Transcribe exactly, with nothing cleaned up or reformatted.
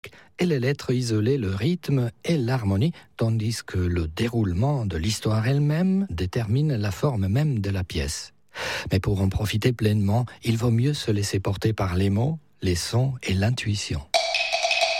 et les lettres isolées le rythme et l'harmonie, tandis que le déroulement de l'histoire elle-même détermine la forme même de la pièce. Mais pour en profiter pleinement, il vaut mieux se laisser porter par les mots, les sons et l'intuition.